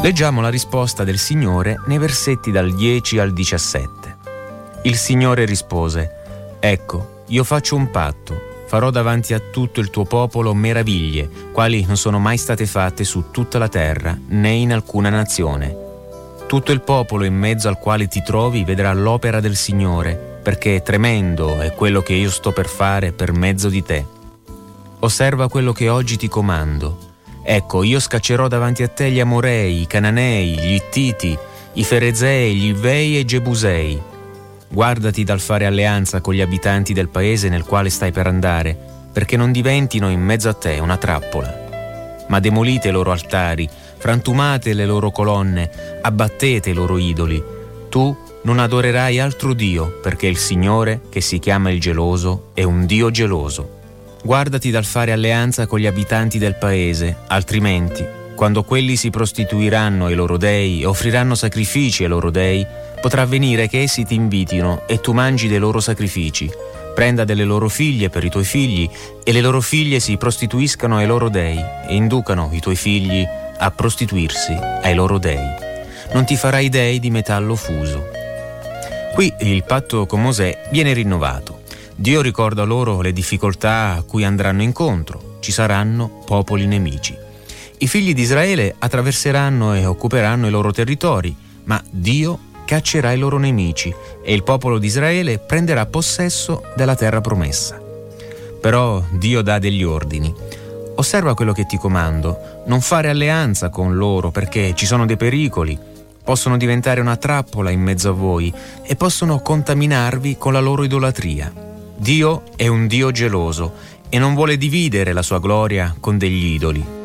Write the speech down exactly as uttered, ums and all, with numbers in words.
Leggiamo la risposta del Signore nei versetti dal dieci al diciassette. Il Signore rispose: Ecco, io faccio un patto. Farò davanti a tutto il tuo popolo meraviglie, quali non sono mai state fatte su tutta la terra, né in alcuna nazione. Tutto il popolo in mezzo al quale ti trovi vedrà l'opera del Signore, perché tremendo è quello che io sto per fare per mezzo di te. Osserva quello che oggi ti comando. Ecco, io scaccerò davanti a te gli Amorei, i Cananei, gli Ittiti, i Ferezei, gli Ivei e i Gebusei. Guardati dal fare alleanza con gli abitanti del paese nel quale stai per andare, perché non diventino in mezzo a te una trappola. Ma demolite i loro altari, frantumate le loro colonne, abbattete i loro idoli. Tu non adorerai altro Dio, perché il Signore, che si chiama il Geloso, è un Dio geloso. Guardati dal fare alleanza con gli abitanti del paese, altrimenti, quando quelli si prostituiranno ai loro dei e offriranno sacrifici ai loro dei, potrà avvenire che essi ti invitino e tu mangi dei loro sacrifici, prenda delle loro figlie per i tuoi figli e le loro figlie si prostituiscano ai loro dei e inducano i tuoi figli a prostituirsi ai loro dei. Non ti farai dei di metallo fuso. Qui il patto con Mosè viene rinnovato. Dio ricorda loro le difficoltà a cui andranno incontro. Ci saranno popoli nemici. I figli di Israele attraverseranno e occuperanno i loro territori, ma Dio caccerà i loro nemici e il popolo di Israele prenderà possesso della terra promessa. Però Dio dà degli ordini. Osserva quello che ti comando, non fare alleanza con loro perché ci sono dei pericoli, possono diventare una trappola in mezzo a voi e possono contaminarvi con la loro idolatria. Dio è un Dio geloso e non vuole dividere la sua gloria con degli idoli.